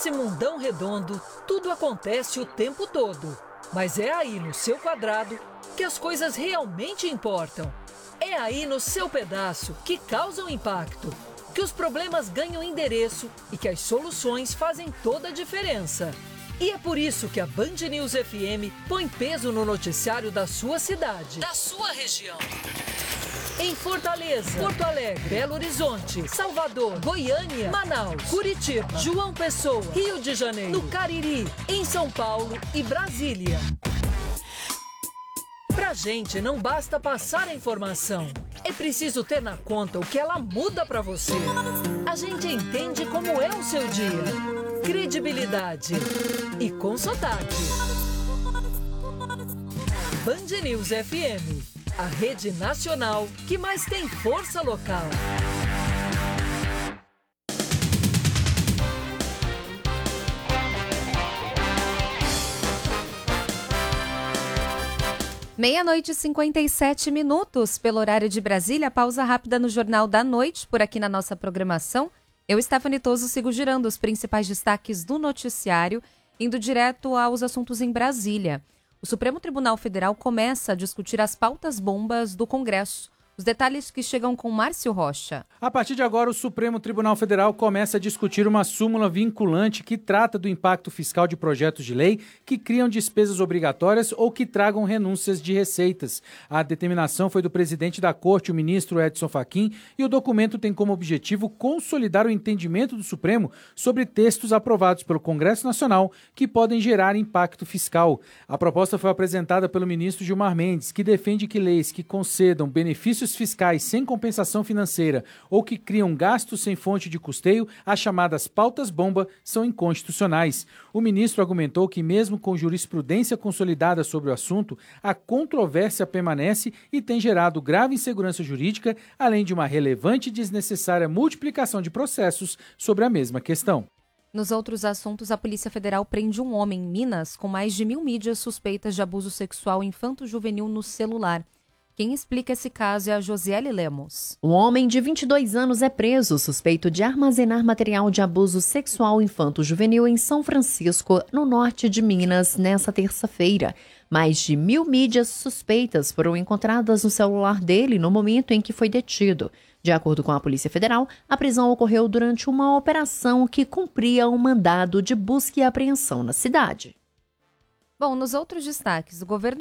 Nesse mundão redondo, tudo acontece o tempo todo. Mas é aí no seu quadrado que as coisas realmente importam. É aí no seu pedaço que causam impacto, que os problemas ganham endereço e que as soluções fazem toda a diferença. E é por isso que a Band News FM põe peso no noticiário da sua cidade, da sua região. Em Fortaleza, Porto Alegre, Belo Horizonte, Salvador, Goiânia, Manaus, Curitiba, João Pessoa, Rio de Janeiro, no Cariri, em São Paulo e Brasília. Pra gente não basta passar a informação, é preciso ter na conta o que ela muda pra você. A gente entende como é o seu dia. Credibilidade e com sotaque. Band News FM, a rede nacional que mais tem força local. Meia-noite e 57 minutos pelo horário de Brasília. Pausa rápida no Jornal da Noite, por aqui na nossa programação. Eu, Stephanie Toso, sigo girando os principais destaques do noticiário, indo direto aos assuntos em Brasília. O Supremo Tribunal Federal começa a discutir as pautas bombas do Congresso. Os detalhes que chegam com Márcio Rocha. A partir de agora, o Supremo Tribunal Federal começa a discutir uma súmula vinculante que trata do impacto fiscal de projetos de lei que criam despesas obrigatórias ou que tragam renúncias de receitas. A determinação foi do presidente da Corte, o ministro Edson Fachin, e o documento tem como objetivo consolidar o entendimento do Supremo sobre textos aprovados pelo Congresso Nacional que podem gerar impacto fiscal. A proposta foi apresentada pelo ministro Gilmar Mendes, que defende que leis que concedam benefícios fiscais sem compensação financeira ou que criam gastos sem fonte de custeio, as chamadas pautas-bomba, são inconstitucionais. O ministro argumentou que, mesmo com jurisprudência consolidada sobre o assunto, a controvérsia permanece e tem gerado grave insegurança jurídica, além de uma relevante e desnecessária multiplicação de processos sobre a mesma questão. Nos outros assuntos, a Polícia Federal prende um homem em Minas com mais de 1.000 mídias suspeitas de abuso sexual infanto-juvenil no celular. Quem explica esse caso é a Josiele Lemos. Um homem de 22 anos é preso, suspeito de armazenar material de abuso sexual infanto-juvenil em São Francisco, no norte de Minas, nesta terça-feira. Mais de 1.000 mídias suspeitas foram encontradas no celular dele no momento em que foi detido. De acordo com a Polícia Federal, a prisão ocorreu durante uma operação que cumpria um mandado de busca e apreensão na cidade. Bom, nos outros destaques, o governo